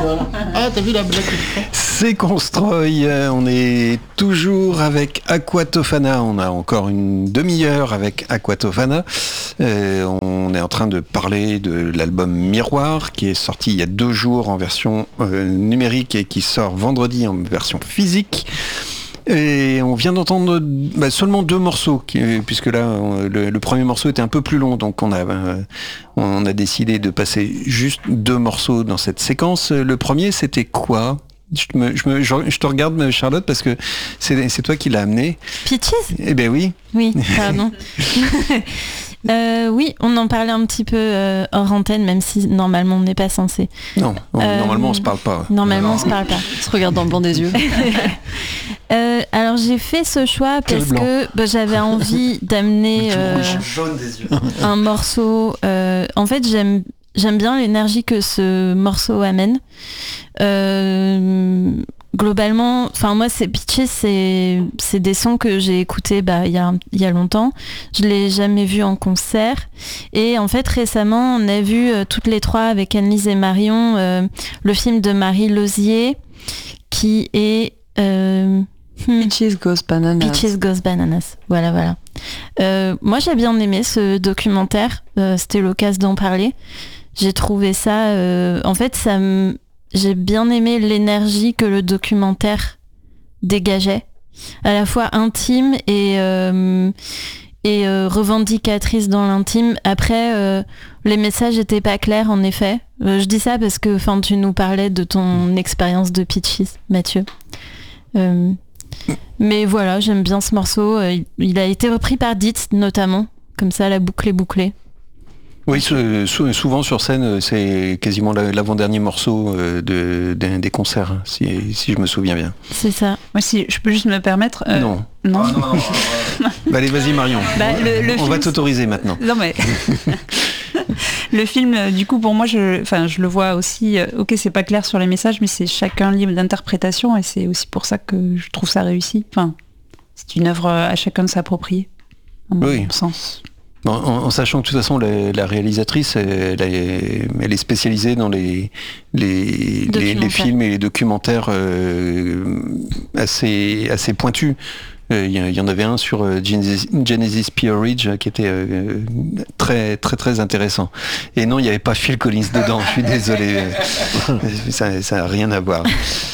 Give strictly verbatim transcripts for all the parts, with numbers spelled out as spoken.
Ah, t'as vu la blague? C'est Constroy, on est toujours avec Aquatofana, on a encore une demi-heure avec Aquatofana. Euh, on est en train de parler de l'album Miroir qui est sorti il y a deux jours en version euh, numérique et qui sort vendredi en version physique. Et on vient d'entendre bah, seulement deux morceaux, qui, puisque là on, le, le premier morceau était un peu plus long, donc on a, euh, on a décidé de passer juste deux morceaux dans cette séquence. Le premier, c'était quoi ? Je, me, je, me, je, je te regarde, Charlotte, parce que c'est, c'est toi qui l'as amené. Peaches ? Eh ben oui. Oui, pardon. Euh, oui, on en parlait un petit peu euh, hors antenne, même si normalement on n'est pas censé. Non, on, euh, normalement on se parle pas. Normalement on se parle pas. On se regarde dans le blanc des yeux. euh, alors j'ai fait ce choix parce que bah, j'avais envie d'amener euh, jaune des yeux. un morceau. Euh, en fait, j'aime j'aime bien l'énergie que ce morceau amène. Euh, Globalement, enfin moi c'est Peaches, c'est c'est des sons que j'ai écoutés bah il y a il y a longtemps. Je l'ai jamais vu en concert et en fait récemment on a vu euh, toutes les trois avec Annelise et Marion euh, le film de Marie Lozier qui est euh, Peaches Goes Bananas. Peaches Goes Bananas. Voilà voilà. Euh, moi j'ai bien aimé ce documentaire. Euh, c'était l'occasion d'en parler. J'ai trouvé ça euh, en fait ça me J'ai bien aimé l'énergie que le documentaire dégageait, à la fois intime et, euh, et euh, revendicatrice dans l'intime. Après, euh, les messages étaient pas clairs, en effet. Euh, je dis ça parce que tu nous parlais de ton expérience de Peaches, Mathieu. Euh, mais voilà, j'aime bien ce morceau. Il, il a été repris par Ditz, notamment. Comme ça, la boucle est bouclée. Oui, souvent sur scène, c'est quasiment l'avant-dernier morceau de, de, des concerts, si, si je me souviens bien. C'est ça. Moi, si je peux juste me permettre... Euh, non. Non. Ah, non, non, non, non. Bah, allez, vas-y Marion. Bah, le, le On film, va t'autoriser maintenant. Non mais... le film, du coup, pour moi, je, enfin, je le vois aussi... Ok, c'est pas clair sur les messages, mais c'est chacun libre d'interprétation et c'est aussi pour ça que je trouve ça réussi. Enfin, c'est une œuvre à chacun de s'approprier, à mon oui. sens. En, en sachant que de toute façon la, la réalisatrice elle est, elle est spécialisée dans les, les, les, les films et les documentaires euh, assez, assez pointus. Il euh, y, y en avait un sur euh, Genesis, Genesis P. Orridge qui était euh, très très très intéressant. Et non, il n'y avait pas Phil Collins dedans, je suis désolé. ça n'a rien à voir.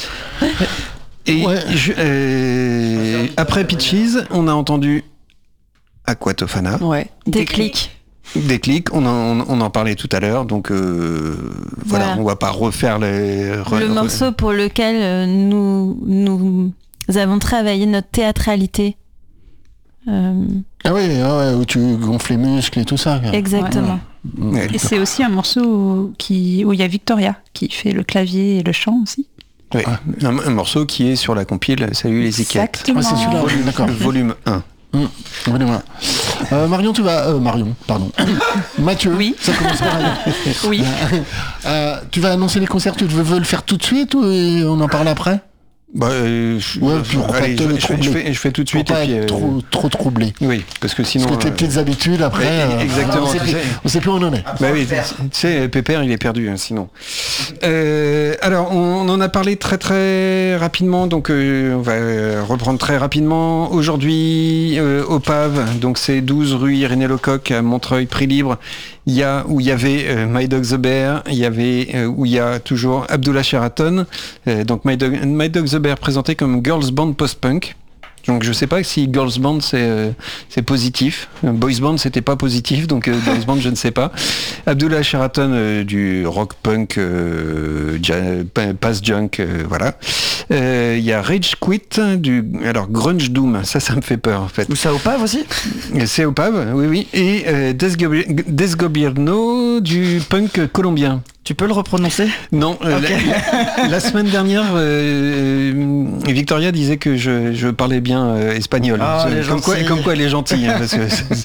Et ouais. je, euh, après Peaches, on a entendu Aquatofana. Ouais. Déclic. Déclic, on en, on en parlait tout à l'heure, donc euh, voilà. voilà, on va pas refaire les... Re, le re... morceau pour lequel nous, nous avons travaillé notre théâtralité. Euh... Ah oui, ah ouais, où tu gonfles les muscles et tout ça. Exactement. Ouais. Ouais. Et c'est aussi un morceau qui, où il y a Victoria qui fait le clavier et le chant aussi. Oui, ah. un, un morceau qui est sur la compile Salut les Iquettes. Exactement. Ah, c'est celui-là, volume, d'accord. Volume un. Mmh. Voilà, voilà. Euh, Marion, tu vas... Euh, Marion, pardon. Mathieu, oui. Ça commence par là. Oui. Euh, tu vas annoncer les concerts, tu veux, veux le faire tout de suite ou on en parle après? Bah, euh, je, ouais, pour allez, pas te je, je, fais, je, fais, je fais tout de suite. Pour pas et puis, être euh... trop, trop troublé. Oui, parce que sinon... Parce que tes euh... petites habitudes, après... Ouais, exactement. Euh, on sait plus, on sait plus où on en est. Bah oui, tu sais, Pépère, il est perdu, hein, sinon. Euh, alors, on, on en a parlé très très rapidement, donc euh, on va reprendre très rapidement. Aujourd'hui, euh, au P A V, donc c'est douze rue Irénée Lecoq à Montreuil, prix libre. Il y a où il y avait euh, My Dog the Bear, il y avait euh, où il y a toujours Abdullah Sheraton, euh, donc My Dog, My Dog the Bear présenté comme girls band post-punk. Donc je sais pas si girls band c'est euh, c'est positif, boys band c'était pas positif, donc euh, girls band je ne sais pas. Abdullah Sheraton euh, du rock punk, euh, ja- pass junk, euh, voilà. Il euh, y a Rage Quit du alors grunge doom, ça ça me fait peur en fait. Ou ça au P A V aussi. C'est au P A V, oui oui. Et euh, Desgobierno du punk colombien. Tu peux le reprononcer? Non, euh, okay. la, la semaine dernière, euh, Victoria disait que je, je parlais bien euh, espagnol. Ah, comme, quoi, comme quoi elle est gentille, hein, parce que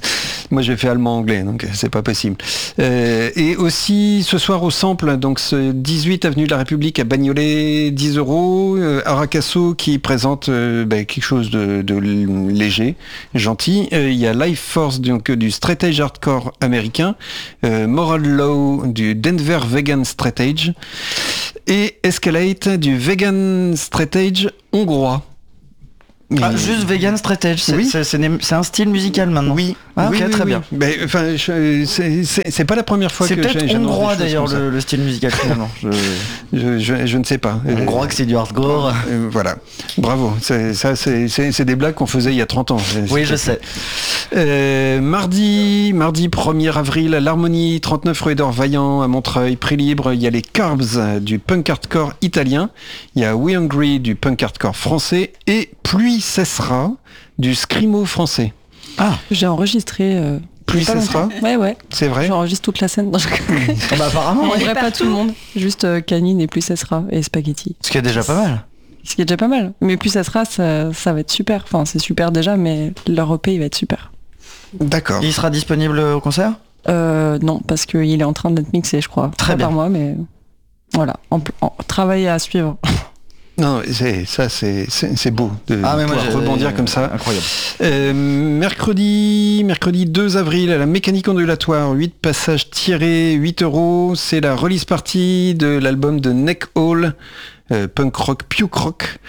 Moi, j'ai fait allemand-anglais, donc c'est pas possible. Euh, et aussi, ce soir au Sample, donc ce dix-huit avenue de la République à Bagnolet, dix euros. Euh, Aracasso qui présente euh, bah, quelque chose de, de léger, gentil. Euh, Il y a Life Force, donc du straight edge hardcore américain. Euh, Moral Law du Denver Vegan Straight Edge. Et Escalate du Vegan Straight Edge hongrois. Ah, Mais- juste vegan straight edge, c'est Oui. c'est- c'est né- c'est un style musical maintenant. Oui, Ah, oui, ok, oui, très oui. bien. Mais, enfin, je- c'est- c'est c'est pas la première fois C'est que peut-être j'ai- j'annonce hongrois des choses d'ailleurs comme ça. le, le style musical finalement. Je, Je, je, je ne sais pas. on Euh, croit que c'est du hardcore. euh, voilà, bravo. C'est- Ça, c'est c'est- c'est des blagues qu'on faisait il y a trente ans. C'est- Oui, c'est- je sais. Euh, mardi, mardi premier avril, à l'Harmonie, trente-neuf rue Edouard Vaillant à Montreuil, prix libre. Il y a les Carbs du punk hardcore italien. Il y a We Hungry du punk hardcore français et Pluie cessera du scrimo français. J'ai enregistré. Euh, Pluie il y a pas cessera, longtemps. Ouais, ouais. c'est vrai. J'enregistre toute la scène. Non, je- Ah bah apparemment, En oui. vrai, pas tout le monde. Juste euh, Canine et Plus ça sera et Spaghetti. Ce qui est déjà pas mal. Ce qui est déjà pas mal. Mais Plus ça sera, ça, ça va être super. Enfin, c'est super déjà, mais leur E P, il va être super. D'accord. Il sera disponible au concert? Euh, non, parce qu'il est en train d'être mixé, je crois. Très Pas bien. par moi, mais voilà. En, en, travail à suivre. Non, c'est ça, c'est c'est c'est beau de Ah mais moi pouvoir j'ai- rebondir comme ça. Incroyable. Euh, mercredi, mercredi deux avril, à la mécanique ondulatoire, huit passages tirés, huit euros. C'est la release party de l'album de Neck Hall, euh, punk rock, puke rock.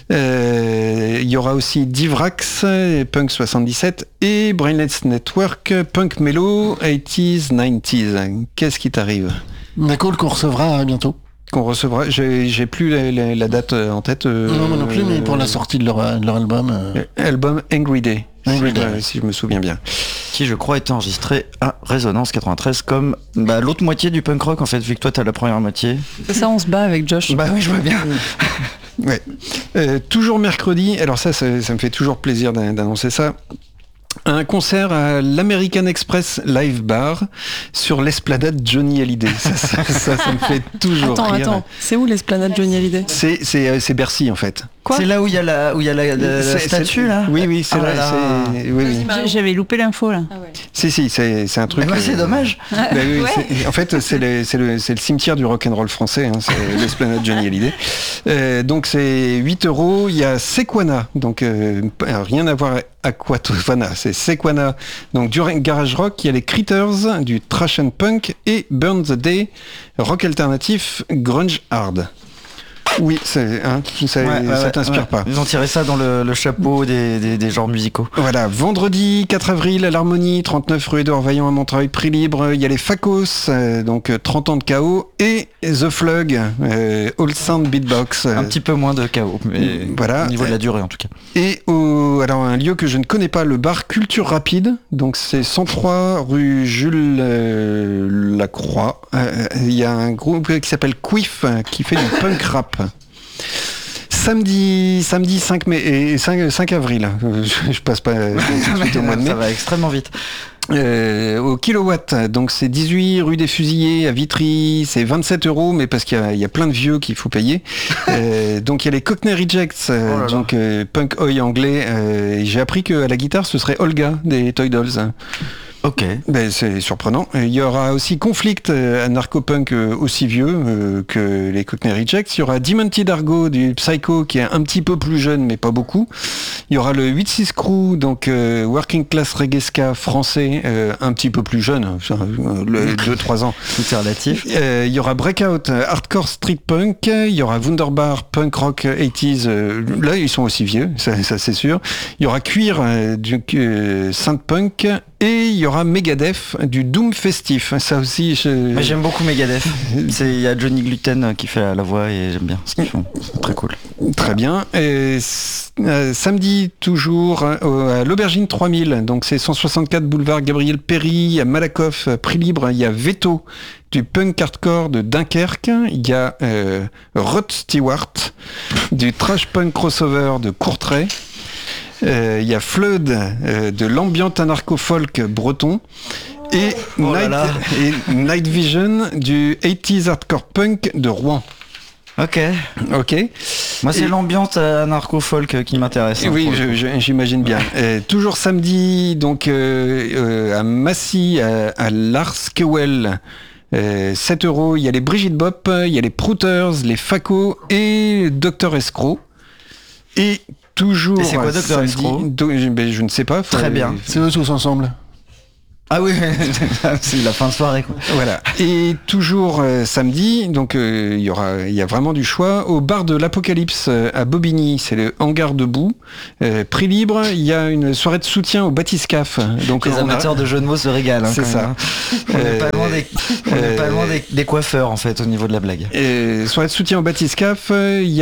Euh, Il y aura aussi Divrax, euh, punk soixante-dix-sept, et Brainless Network, punk mellow, eighties, nineties. Qu'est-ce qui t'arrive? Nicole qu'on recevra bientôt. Qu'on recevra, j'ai j'ai plus la, la- la date euh, en tête. euh, non, moi non plus, mais pour la sortie de leur, de leur album. euh, Album Angry Day, Angry si, Day, je- oui. si je me souviens bien. Qui je crois était enregistré à Résonance quatre-vingt-treize comme bah, l'autre moitié du punk rock en fait, vu que toi t'as la première moitié. C'est ça, on se bat avec Josh. Bah oui, je vois bien. Ouais. Euh, toujours mercredi, alors ça, ça, ça me fait toujours plaisir d'an- d'annoncer ça. Un concert à l'American Express Live Bar sur l'esplanade Johnny Hallyday. Ça, ça, ça, ça me fait toujours Attends, rire. attends. C'est où l'esplanade Johnny Hallyday? C'est, c'est, euh, c'est Bercy en fait. Quoi? C'est là où il y a la, où il y a la, la- la C'est- statue c'est- là. Oui, oui, c'est Ah là. là là. c'est- oui, oui. J'ai- J'avais loupé l'info là. Si, si, c'est, c'est un truc. Bah, c'est euh, dommage. Bah oui, c'est- en fait, c'est le, c'est, le, c'est le cimetière du rock'n'roll français, hein, c'est l'esplanade Johnny Hallyday. Euh, donc c'est huit euros. Il y a Sequana, donc euh, rien à voir avec Aquatofana, c'est Sequana. Donc du garage rock, il y a les Critters, du trash and punk et Burn the Day, rock alternatif, grunge hard. Oui, c'est, hein, ça, Ouais, ouais, ça ouais, t'inspire ouais. pas. Ils ont tiré ça dans le, le chapeau des, des, des genres musicaux. Voilà, vendredi quatre avril à l'Harmonie, trente-neuf rue Édouard Vaillant à Montreuil, prix libre. Il y a les Facos, euh, donc euh, trente ans de chaos, et The Flug, euh, All Sound Beatbox. euh, Un petit peu moins de chaos, mais voilà. au niveau de la durée en tout cas. Et au, alors un lieu que je ne connais pas, le bar Culture Rapide, donc c'est cent trois rue Jules euh, Lacroix. Euh, Il y a un groupe qui s'appelle Quiff euh, qui fait du punk rap. Samedi, samedi cinq mai et cinq, cinq avril. Euh, Je, je passe pas euh, tout de suite au mois de mai. Ça va extrêmement vite. Euh, au kilowatt, donc c'est dix-huit rue des Fusillés à Vitry, c'est vingt-sept euros, mais parce qu'il y a, il y a plein de vieux qu'il faut payer. Euh, donc il y a les Cockney Rejects, euh, Oh là là. donc euh, punk oi anglais. Euh, et j'ai appris qu'à la guitare ce serait Olga des Toy Dolls. Ok. Ben, c'est surprenant. Il y aura aussi Conflict, euh, un narco-punk euh, aussi vieux euh, que les Cockney Rejects. Il y aura Demented Argo du Psycho qui est un petit peu plus jeune mais pas beaucoup. Il y aura le huit six Crew, donc euh, Working Class Reggae Ska français, euh, un petit peu plus jeune, euh, le deux trois ans. Tout est relatif. Euh, il y aura Breakout, euh, Hardcore Street Punk, il y aura Wunderbar, Punk Rock eighties, euh, là ils sont aussi vieux, ça, ça c'est sûr. Il y aura Queer, euh, du euh, Synth Punk, et il y aura Megadeth, du Doom Festif. Ça aussi, je... Mais j'aime beaucoup Megadeth. C'est il y a Johnny Gluten qui fait la, la voix et j'aime bien ce qu'ils font. C'est très cool. Très bien. Et, s- euh, samedi toujours euh, à l'Aubergine trois mille, donc c'est cent soixante-quatre boulevard Gabriel Péry à Malakoff, euh, prix libre. Il y a Veto du punk hardcore de Dunkerque. Il y a euh, Rod Stewart du trash punk crossover de Courtrai. Euh, Il y a Flood euh, de l'ambient anarcho-folk breton. Et, Oh là Night, là. et Night Vision du eighties hardcore punk de Rouen. Ok. Ok. Moi, c'est Et- l'ambiance anarcho-folk qui m'intéresse. hein, Oui, pour le je- coup. je- j'imagine bien. Euh, toujours samedi, donc euh, euh, à Massy, à, à Larskewel. Euh, sept euros, il y a les Brigitte Bop, il y a les Prouters, les Faco et Docteur Escroc. Et toujours Et c'est quoi, Docteur samedi- Escroc do- je, ben, je ne sais pas. Très bien. C'est eux tous ensemble. Ah oui, c'est la fin de soirée, quoi. Voilà. Et toujours euh, samedi, donc euh, il y aura, il y a vraiment du choix au bar de l'Apocalypse euh, à Bobigny, c'est le hangar debout. Euh, prix libre, il y a une soirée de soutien au Bathyscaphe. Donc Les on a- amateurs de jeux de mots se régalent. hein, C'est quand ça. même, hein. On n'est Euh, pas loin, des, on n'est euh, pas loin des, des coiffeurs, en fait, au niveau de la blague. Et soirée de soutien au Bathyscaphe, il y a